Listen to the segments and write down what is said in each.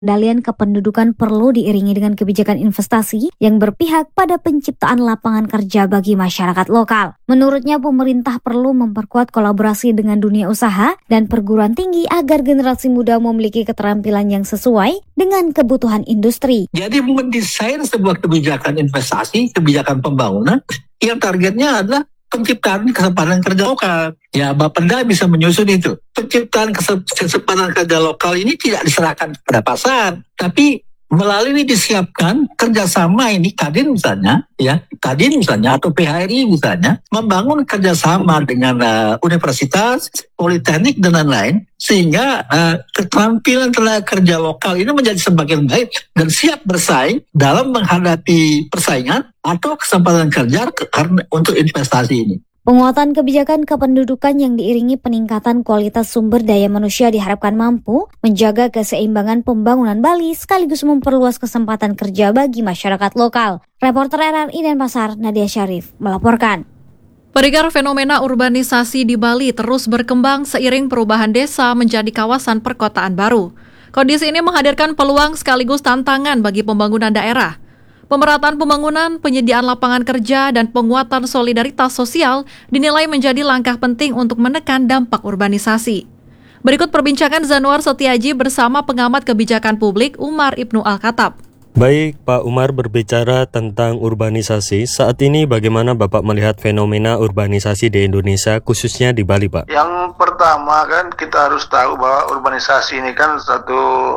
Pengendalian kependudukan perlu diiringi dengan kebijakan investasi yang berpihak pada penciptaan lapangan kerja bagi masyarakat lokal. Menurutnya, pemerintah perlu memperkuat kolaborasi dengan dunia usaha dan perguruan tinggi agar generasi muda memiliki keterampilan yang sesuai dengan kebutuhan industri. Jadi mendesain sebuah kebijakan investasi, kebijakan pembangunan yang targetnya adalah penciptaan kesempatan kerja lokal. Ya, Bapenda bisa menyusun itu. Penciptaan kesempatan kerja lokal ini tidak diserahkan kepada pasar, tapi melalui disiapkan kerjasama ini Kadin misalnya, atau PHRI misalnya, membangun kerjasama dengan universitas, politeknik dan lain-lain, sehingga keterampilan tenaga kerja lokal ini menjadi semakin baik dan siap bersaing dalam menghadapi persaingan atau kesempatan kerja untuk investasi ini. Penguatan kebijakan kependudukan yang diiringi peningkatan kualitas sumber daya manusia diharapkan mampu menjaga keseimbangan pembangunan Bali sekaligus memperluas kesempatan kerja bagi masyarakat lokal. Reporter RRI Denpasar, Nadia Syarif, melaporkan. Beredar fenomena urbanisasi di Bali terus berkembang seiring perubahan desa menjadi kawasan perkotaan baru. Kondisi ini menghadirkan peluang sekaligus tantangan bagi pembangunan daerah. Pemerataan pembangunan, penyediaan lapangan kerja, dan penguatan solidaritas sosial dinilai menjadi langkah penting untuk menekan dampak urbanisasi. Berikut perbincangan Zanuar Setiaji bersama pengamat kebijakan publik Umar Ibnu Al-Khattab. Baik, Pak Umar, berbicara tentang urbanisasi, saat ini bagaimana Bapak melihat fenomena urbanisasi di Indonesia, khususnya di Bali, Pak? Yang pertama kan kita harus tahu bahwa urbanisasi ini kan satu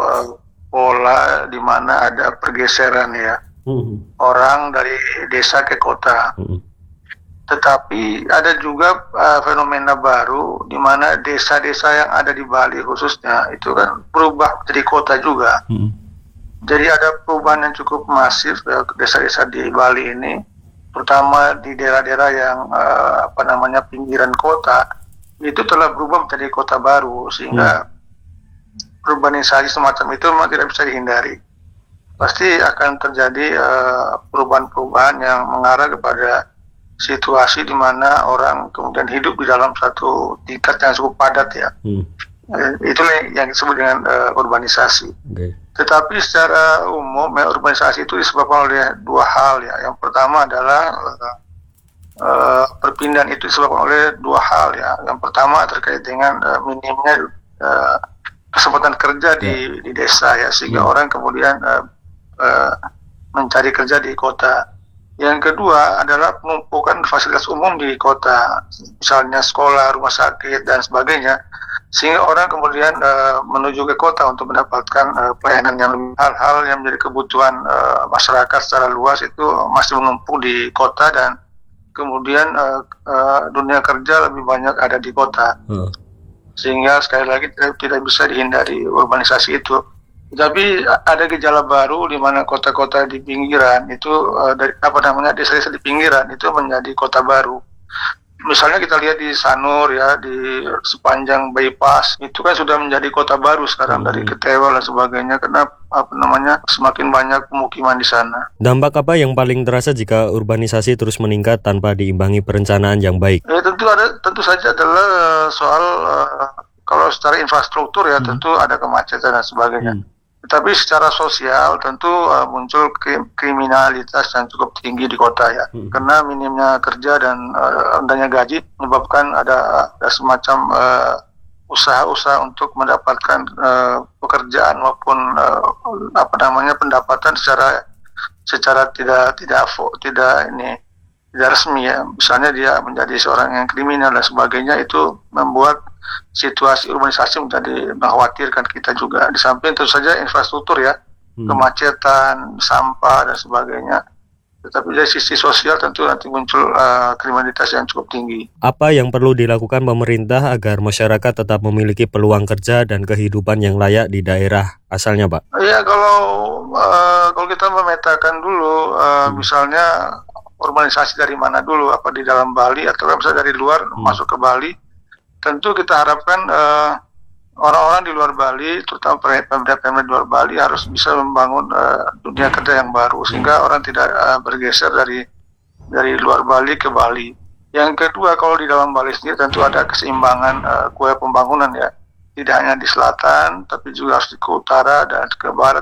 pola di mana ada pergeseran ya. Orang dari desa ke kota. Tetapi ada juga fenomena baru di mana desa-desa yang ada di Bali khususnya itu kan berubah menjadi kota juga. Jadi ada perubahan yang cukup masif desa-desa di Bali ini, terutama di daerah-daerah yang pinggiran kota itu telah berubah menjadi kota baru, sehingga urbanisasi semacam itu memang tidak bisa dihindari. Pasti akan terjadi perubahan-perubahan yang mengarah kepada situasi di mana orang kemudian hidup di dalam satu tingkat yang cukup padat ya. Itulah yang disebut dengan urbanisasi. Tetapi secara umum urbanisasi itu disebabkan oleh dua hal ya. Yang pertama adalah perpindahan itu disebabkan oleh dua hal ya. Yang pertama terkait dengan minimnya kesempatan kerja di desa ya, sehingga orang kemudian mencari kerja di kota. Yang kedua adalah penumpukan fasilitas umum di kota, misalnya sekolah, rumah sakit, dan sebagainya, sehingga orang kemudian menuju ke kota untuk mendapatkan pelayanan yang lebih. Hal-hal yang menjadi kebutuhan masyarakat secara luas itu masih menumpuk di kota, dan kemudian dunia kerja lebih banyak ada di kota. Sehingga sekali lagi tidak bisa dihindari urbanisasi itu. Tapi ada gejala baru di mana kota-kota di pinggiran itu desa-desa di pinggiran itu menjadi kota baru. Misalnya kita lihat di Sanur ya, di sepanjang bypass itu kan sudah menjadi kota baru sekarang dari Ketewel dan sebagainya, karena semakin banyak pemukiman di sana. Dampak apa yang paling terasa jika urbanisasi terus meningkat tanpa diimbangi perencanaan yang baik? Tentu saja adalah soal kalau secara infrastruktur ya tentu ada kemacetan dan sebagainya. Tetapi secara sosial tentu muncul kriminalitas yang cukup tinggi di kota ya, karena minimnya kerja dan rendahnya gaji menyebabkan ada semacam usaha-usaha untuk mendapatkan pekerjaan maupun pendapatan secara tidak resmi ya. Misalnya dia menjadi seorang yang kriminal dan sebagainya, itu membuat situasi urbanisasi menjadi mengkhawatirkan kita juga. Di samping tentu saja infrastruktur ya, kemacetan, sampah dan sebagainya. Tetapi dari sisi sosial tentu nanti muncul kriminalitas yang cukup tinggi. Apa yang perlu dilakukan pemerintah agar masyarakat tetap memiliki peluang kerja dan kehidupan yang layak di daerah asalnya, Pak? Ya, kalau kita memetakan dulu, misalnya urbanisasi dari mana dulu, apa di dalam Bali atau misalnya dari luar masuk ke Bali, tentu kita harapkan orang-orang di luar Bali, terutama pemda-pemda di luar Bali harus bisa membangun dunia kerja yang baru, sehingga orang tidak bergeser dari luar Bali ke Bali. Yang kedua, kalau di dalam Bali sendiri tentu ada keseimbangan kue pembangunan ya. tidak hanya di selatan, tapi juga harus ke utara dan ke barat